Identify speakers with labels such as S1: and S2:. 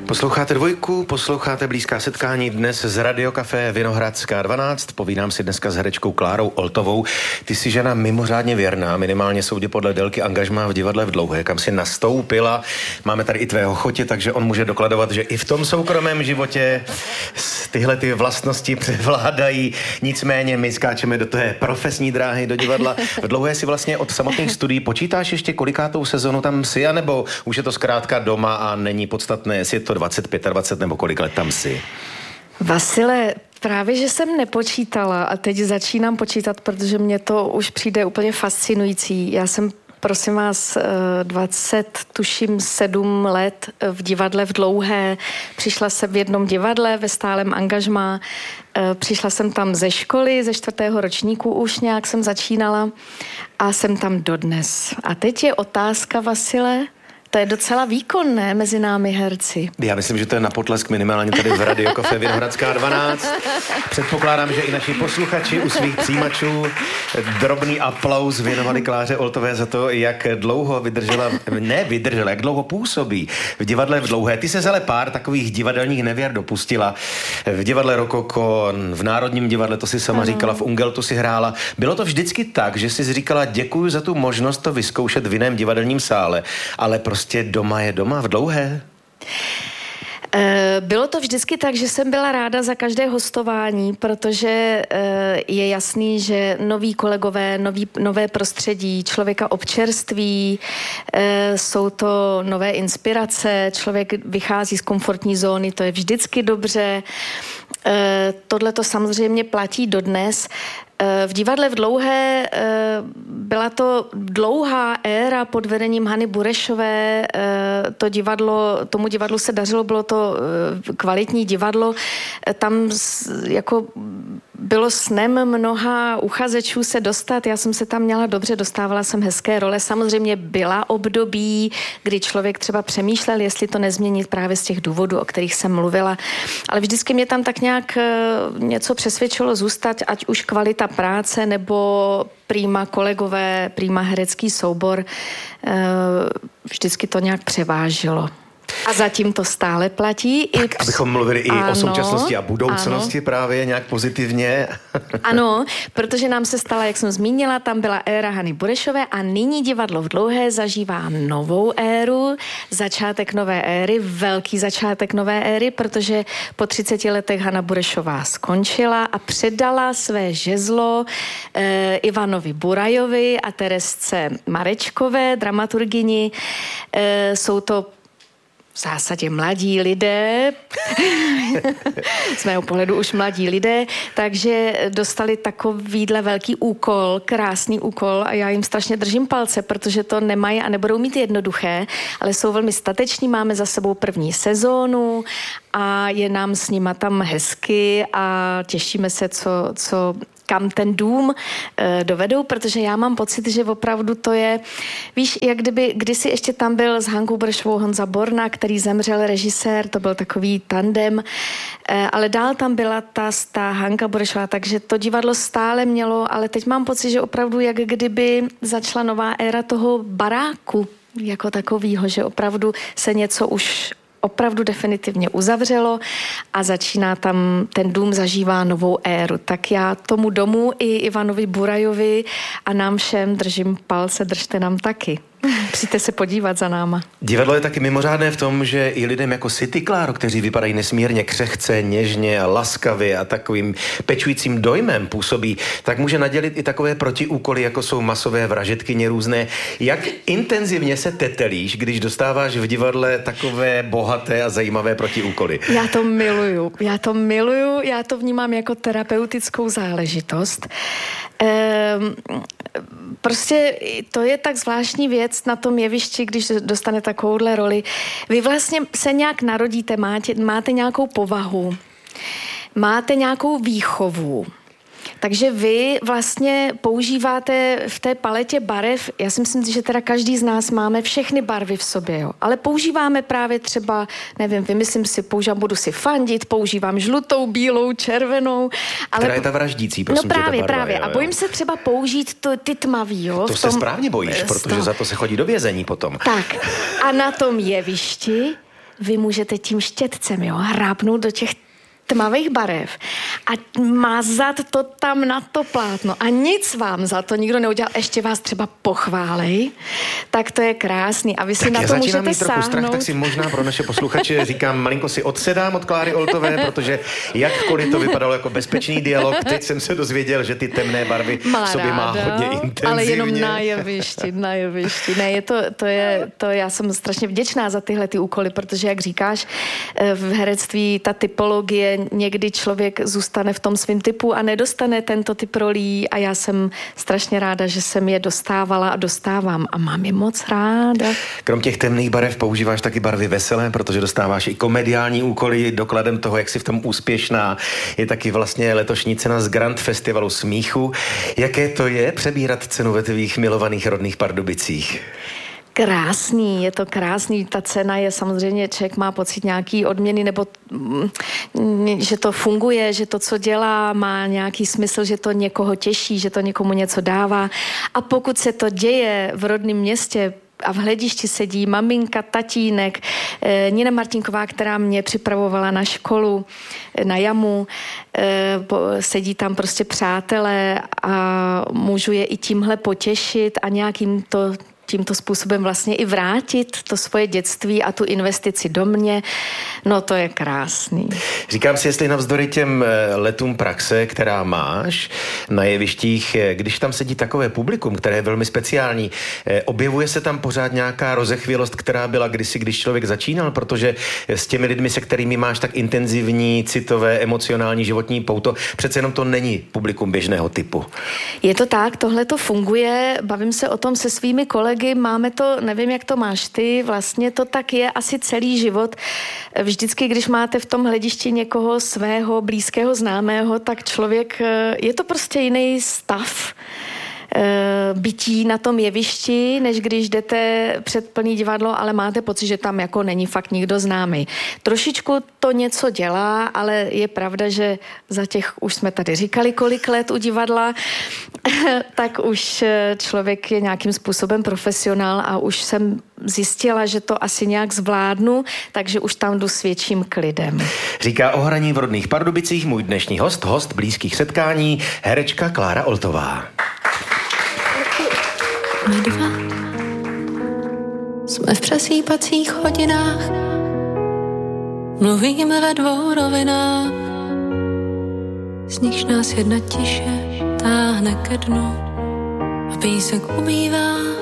S1: Posloucháte Dvojku, posloucháte Blízká setkání dnes z Radiokafé Vinohradská 12. Povídám si dneska s herečkou Klárou Oltovou. Ty jsi žena mimořádně věrná, minimálně soudě podle délky angažmá v divadle v Dlouhé, kam si nastoupila. Máme tady i tvého chotě, takže on může dokladovat, že i v tom soukromém životě tyhle ty vlastnosti převládají. Nicméně my skáčeme do té profesní dráhy, do divadla. V Dlouhé si vlastně od samotných studií počítáš ještě kolikátou sezonu tam si, anebo už je to zkrátka doma a není podstatné, jestli je to 25, 20 nebo kolik let tam si?
S2: Vasile, právě, že jsem nepočítala a teď začínám počítat, protože mě to už přijde úplně fascinující. Já jsem, prosím vás, 27 let v divadle v Dlouhé. Přišla jsem v jednom divadle ve stálem angažmá. Přišla jsem tam ze školy, ze 4. ročníku už nějak jsem začínala a jsem tam dodnes. A teď je otázka, Vasile, to je docela výkonné mezi námi herci.
S1: Já myslím, že to je na potlesk minimálně tady v Radiokafé Vinohradská 12. Předpokládám, že i naši posluchači u svých přijímačů drobný aplauz věnovali Kláře Oltové za to, jak dlouho jak dlouho působí v divadle v Dlouhé. Ty ses ale pár takových divadelních nevěr dopustila. V divadle Rokoko, v Národním divadle, to si sama říkala, v Ungeltu si hrála. Bylo to vždycky tak, že jsi říkala, děkuju za tu možnost to vyzkoušet v jiném divadelním sále, ale prostě doma je doma v Dlouhé?
S2: Bylo to vždycky tak, že jsem byla ráda za každé hostování, protože je jasný, že noví kolegové, nové prostředí, člověka občerství, jsou to nové inspirace, člověk vychází z komfortní zóny, to je vždycky dobře. Tohle to samozřejmě platí dodnes. V divadle v Dlouhé byla to dlouhá éra pod vedením Hany Burešové. Tomu divadlu se dařilo, bylo to kvalitní divadlo. Tam jako bylo snem mnoha uchazečů se dostat. Já jsem se tam měla dobře, dostávala jsem hezké role. Samozřejmě byla období, kdy člověk třeba přemýšlel, jestli to nezměnit právě z těch důvodů, o kterých jsem mluvila. Ale vždycky mě tam tak nějak něco přesvědčilo zůstat, ať už kvalita práce nebo prima kolegové, prima herecký soubor. Vždycky to nějak převážilo. A zatím to stále platí.
S1: Tak, abychom mluvili i o současnosti a budoucnosti právě nějak pozitivně.
S2: Ano, protože nám se stala, jak jsem zmínila, tam byla éra Hany Burešové a nyní divadlo v Dlouhé zažívá novou éru, začátek nové éry, velký začátek nové éry, protože po 30 letech Hana Burešová skončila a předala své žezlo Ivanovi Burajovi a Teresce Marečkové, dramaturgyni. Jsou to v zásadě mladí lidé, z mého pohledu už mladí lidé, takže dostali takovýhle velký úkol, krásný úkol a já jim strašně držím palce, protože to nemají a nebudou mít jednoduché, ale jsou velmi stateční, máme za sebou první sezónu a je nám s nima tam hezky a těšíme se, kam ten dům dovedou, protože já mám pocit, že opravdu to je, víš, jak kdyby kdysi ještě tam byl s Hankou Burešovou Honza Borna, který zemřel, režisér, to byl takový tandem, ale dál tam byla ta Hanka Burešová, takže to divadlo stále mělo, ale teď mám pocit, že opravdu jak kdyby začala nová éra toho baráku jako takovýho, že opravdu se něco už opravdu definitivně uzavřelo a začíná tam, ten dům zažívá novou éru. Tak já tomu domu i Ivanovi Burajovi a nám všem držím palce, držte nám taky. Přijďte se podívat za náma.
S1: Divadlo je taky mimořádné v tom, že i lidem jako si ty, Kláro, kteří vypadají nesmírně křehce, něžně a laskavě a takovým pečujícím dojmem působí, tak může nadělit i takové protiúkoly, jako jsou masové vražedkyně různé. Jak intenzivně se tetelíš, když dostáváš v divadle takové bohaté a zajímavé protiúkoly?
S2: Já to miluju, já to vnímám jako terapeutickou záležitost. Prostě to je tak zvláštní věc na tom jevišti, když dostane takovouhle roli. Vy vlastně se nějak narodíte, máte nějakou povahu, máte nějakou výchovu. Takže vy vlastně používáte v té paletě barev, já si myslím, že teda každý z nás máme všechny barvy v sobě, jo. Ale používáme právě třeba, nevím, vymyslím si, budu si fandit, používám žlutou, bílou, červenou. Ale
S1: která je ta vraždící, prosím,
S2: no právě,
S1: ta barva,
S2: právě.
S1: Jo.
S2: A bojím se třeba použít ty tmavý, jo.
S1: To se správně bojíš, protože za to se chodí do vězení potom.
S2: Tak. A na tom jevišti vy můžete tím štětcem, hrábnout do těch tmavých barev a mazat to tam na to plátno a nic vám za to nikdo neudělal, ještě vás třeba pochválej, tak to je krásný a vy si
S1: tak
S2: na to můžete sáhnout.
S1: Strach, tak si možná pro naše posluchače říkám, malinko si odsedám od Kláry Oltové, protože jakkoliv to vypadalo jako bezpečný dialog, teď jsem se dozvěděl, že ty temné barvy v sobě má hodně intenzivně.
S2: Ale jenom na jevišti. Ne, to já jsem strašně vděčná za tyhle ty úkoly, protože jak říkáš, v herectví ta typologie někdy člověk zůstane v tom svým typu a nedostane tento typ rolí a já jsem strašně ráda, že jsem je dostávala a dostávám a mám je moc ráda.
S1: Krom těch temných barev používáš taky barvy veselé, protože dostáváš i komediální úkoly. Dokladem toho, jak jsi v tom úspěšná, je taky vlastně letošní cena z Grand Festivalu smíchu. Jaké to je přebírat cenu ve tvých milovaných rodných Pardubicích?
S2: Krásný, je to krásný. Ta cena je samozřejmě, člověk má pocit nějaký odměny, nebo že to funguje, že to, co dělá, má nějaký smysl, že to někoho těší, že to někomu něco dává. A pokud se to děje v rodném městě, a v hledišti sedí maminka, tatínek, Nina Martinková, která mě připravovala na školu, na jamu, sedí tam prostě přátelé a můžu je i tímhle potěšit a nějakým tímto způsobem vlastně i vrátit to svoje dětství a tu investici do mě. No to je krásný.
S1: Říkám si, jestli navzdory těm letům praxe, která máš na jevištích, když tam sedí takové publikum, které je velmi speciální, objevuje se tam pořád nějaká rozechvělost, která byla kdysi, když člověk začínal, protože s těmi lidmi, se kterými máš tak intenzivní, citové, emocionální životní pouto, přece jenom to není publikum běžného typu.
S2: Je to tak, tohle to funguje, bavím se o tom se svými kolegy, máme to, nevím, jak to máš ty, vlastně to tak je asi celý život. Vždycky, když máte v tom hledišti někoho svého, blízkého, známého, tak člověk, je to prostě jiný stav bytí na tom jevišti, než když jdete před plný divadlo, ale máte pocit, že tam jako není fakt nikdo známý. Trošičku to něco dělá, ale je pravda, že za těch, už jsme tady říkali, kolik let u divadla, tak už člověk je nějakým způsobem profesionál a už jsem zjistila, že to asi nějak zvládnu, takže už tam jdu s větším klidem.
S1: Říká o hraní v rodných Pardubicích můj dnešní host blízkých setkání, herečka Klára Oltová.
S3: My dva jsme v přesýpacích hodinách, mluvíme ve dvou rovinách, z nichž nás jedna tiše táhne ke dnu a písek umývá